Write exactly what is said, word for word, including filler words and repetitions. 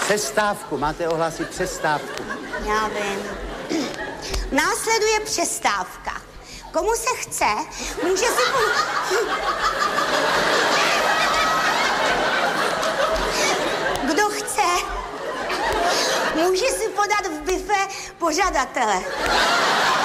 Přestávku, máte ohlásit přestávku. Já vím. Následuje přestávka. Komu se chce, může si... Po... Kdo chce, může si podat v bife pořadatele.